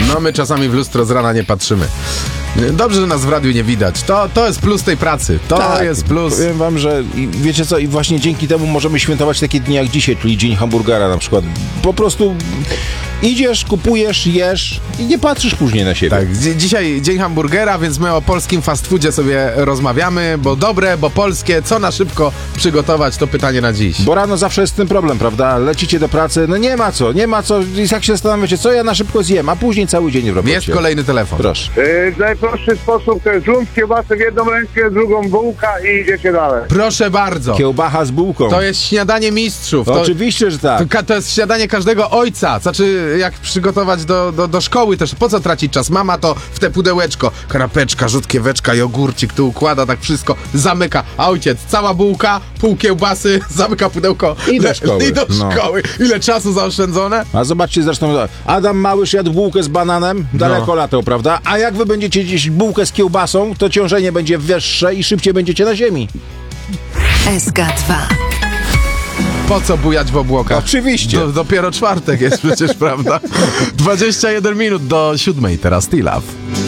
No my czasami w lustro z rana nie patrzymy. Dobrze, że nas w radiu nie widać. To jest plus tej pracy. To jest plus. Powiem wam, że wiecie co, i właśnie dzięki temu możemy świętować takie dni jak dzisiaj, czyli Dzień Hamburgera na przykład. Po prostu idziesz, kupujesz, jesz i nie patrzysz później na siebie. Tak, dzisiaj Dzień Hamburgera, więc my o polskim fast foodzie sobie rozmawiamy, bo dobre, bo polskie, co na szybko przygotować, to pytanie na dziś. Bo rano zawsze jest ten problem, prawda? Lecicie do pracy, no nie ma co. I tak się zastanawiacie, co ja na szybko zjem, a później cały dzień w robocie. Jest kolejny telefon. Proszę. Najprostszy sposób to jest żółw, kiełbasę w jedną rękę, drugą bułka i idziecie dalej. Proszę bardzo. Kiełbacha z bułką. To jest śniadanie mistrzów. Oczywiście, że tak. To jest śniadanie każdego ojca. Znaczy, jak przygotować do szkoły też. Po co tracić czas? Mama to w te pudełeczko. Kanapeczka, rzutkieweczka, jogurcik, tu układa tak wszystko, zamyka. A ojciec, cała bułka, pół kiełbasy, zamyka pudełko. I do szkoły. I do No. szkoły. Ile czasu zaoszczędzone? A zobaczcie zresztą, Adam Małysz jadł bułkę z bananem, daleko latał, prawda? A jak wy będziecie jeść bułkę z kiełbasą, to ciążenie będzie wyższe i szybciej będziecie na ziemi. SK2. Po co bujać w obłokach? Oczywiście. Dopiero czwartek jest przecież, prawda? 21 minut do 7. Teraz T-Love.